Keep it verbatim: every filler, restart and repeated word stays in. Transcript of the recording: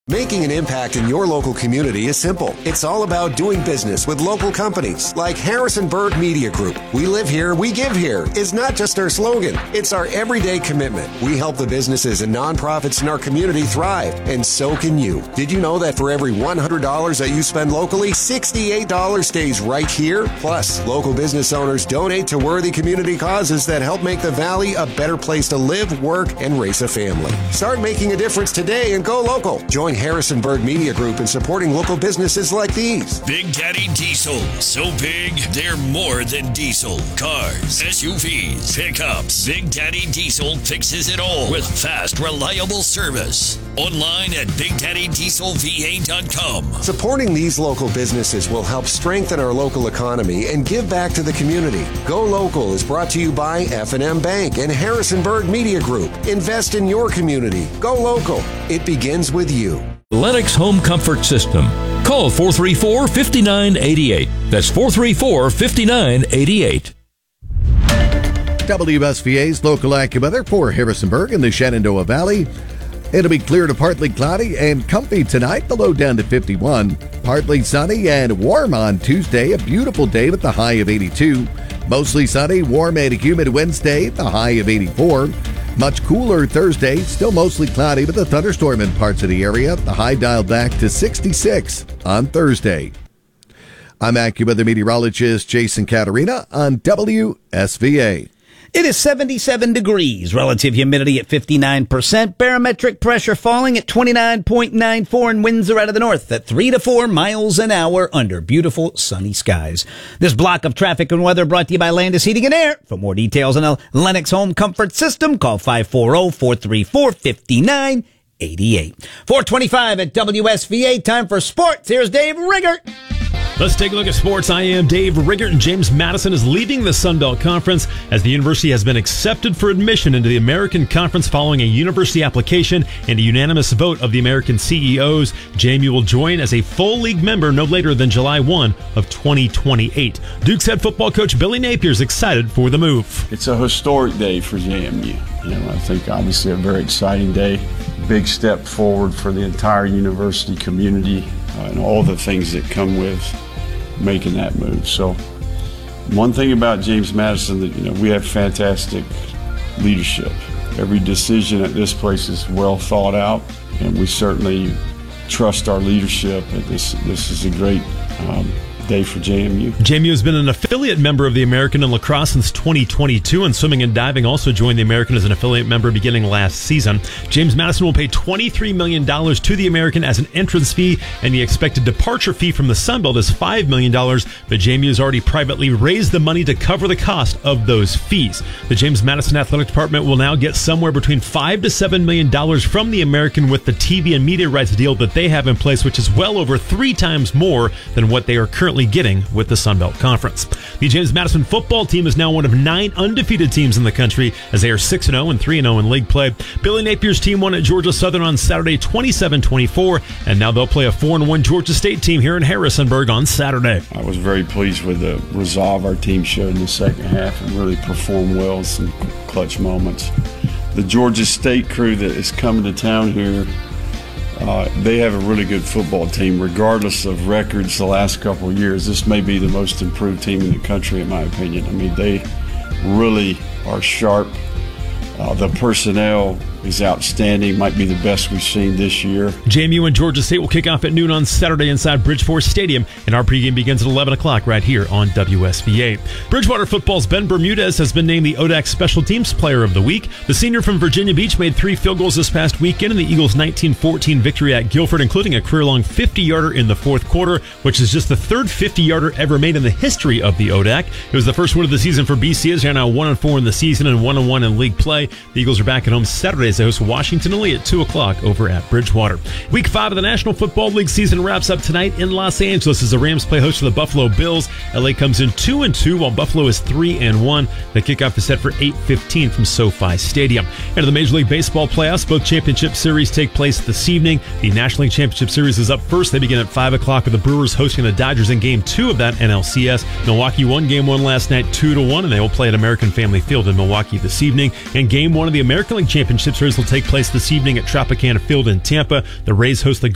Making an impact in your local community is simple. It's all about doing business with local companies like Harrisonburg Media Group. We live here, we give here is not just our slogan. It's our everyday commitment. We help the businesses and nonprofits in our community thrive, and so can you. Did you know that for every one hundred dollars that you spend locally, sixty-eight dollars stays right here? Plus, local business owners donate to worthy community causes that help make the Valley a better place to live, work, and raise a family. Start making a difference today and go local. Join Harrisonburg Media Group in supporting local businesses like these. Big Daddy Diesel. So big, they're more than diesel. Cars, S U Vs, pickups. Big Daddy Diesel fixes it all with fast, reliable service. Online at big daddy diesel v a dot com. Supporting these local businesses will help strengthen our local economy and give back to the community. Go Local is brought to you by F and M Bank and Harrisonburg Media Group. Invest in your community. Go local. It begins with you. Lennox Home Comfort System. Call four three four, five nine eight eight. That's four three four, five nine eight eight. W S V A's local AccuWeather for Harrisonburg and the Shenandoah Valley. It'll be clear to partly cloudy and comfy tonight, the low down to fifty-one. Partly sunny and warm on Tuesday, a beautiful day with the high of eighty-two. Mostly sunny, warm and humid Wednesday, the high of eighty-four. Much cooler Thursday, still mostly cloudy with a thunderstorm in parts of the area. The high dialed back to sixty-six on Thursday. I'm AccuWeather meteorologist Jason Caterina on W S V A. It is seventy-seven degrees, relative humidity at fifty-nine percent, barometric pressure falling at twenty-nine point nine four, and winds are out of the north at three to four miles an hour under beautiful sunny skies. This block of traffic and weather brought to you by Landis Heating and Air. For more details on a Lennox Home Comfort System, call five four zero, four three four, five nine eight eight. four twenty-five at W S V A. Time for sports. Here's Dave Riggert. Let's take a look at sports. I am Dave Riggert, and James Madison is leaving the Sun Belt Conference as the university has been accepted for admission into the American Conference following a university application and a unanimous vote of the American C E Os. J M U will join as a full league member no later than July first of twenty twenty-eight. Duke's head football coach Billy Napier is excited for the move. It's a historic day for J M U. You know, I think obviously a very exciting day. Big step forward for the entire university community uh, and all the things that come with making that move. So one thing about James Madison, that you know, we have fantastic leadership. Every decision at this place is well thought out, and we certainly trust our leadership. And this this is a great um, day for J M U. J M U has been an affiliate member of the American in lacrosse since twenty twenty-two, and swimming and diving also joined the American as an affiliate member beginning last season. James Madison will pay twenty-three million dollars to the American as an entrance fee, and the expected departure fee from the Sun Belt is five million dollars, but J M U has already privately raised the money to cover the cost of those fees. The James Madison Athletic Department will now get somewhere between five to seven million dollars from the American with the T V and media rights deal that they have in place, which is well over three times more than what they are currently getting with the Sun Belt Conference. The James Madison football team is now one of nine undefeated teams in the country as they are six and oh and three and oh in league play. Billy Napier's team won at Georgia Southern on Saturday twenty-seven twenty-four, and now they'll play a four and one Georgia State team here in Harrisonburg on Saturday. I was very pleased with the resolve our team showed in the second half and really performed well in some clutch moments. The Georgia State crew that is coming to town here, Uh, they have a really good football team, regardless of records the last couple of years. This may be the most improved team in the country, in my opinion. I mean, they really are sharp. Uh, the personnel is outstanding, might be the best we've seen this year. J M U and Georgia State will kick off at noon on Saturday inside Bridgeforth Stadium, and our pregame begins at eleven o'clock right here on W S V A. Bridgewater football's Ben Bermudez has been named the O D A C Special Teams Player of the Week. The senior from Virginia Beach made three field goals this past weekend in the Eagles' nineteen fourteen victory at Guilford, including a career-long fifty-yarder in the fourth quarter, which is just the third fifty-yarder ever made in the history of the O D A C. It was the first win of the season for B C as they're now one and four in the season and one and one in league play. The Eagles are back at home Saturday as they host Washington Lee at two o'clock over at Bridgewater. Week five of the National Football League season wraps up tonight in Los Angeles as the Rams play host to the Buffalo Bills. L A comes in two and two while Buffalo is three and one. The kickoff is set for eight fifteen from SoFi Stadium. And in the Major League Baseball playoffs, both championship series take place this evening. The National League Championship Series is up first. They begin at five o'clock with the Brewers hosting the Dodgers in game two of that N L C S. Milwaukee won game one last night two to one, and they will play at American Family Field in Milwaukee this evening. And game one of the American League Championship Series will take place this evening at Tropicana Field in Tampa. The Rays host the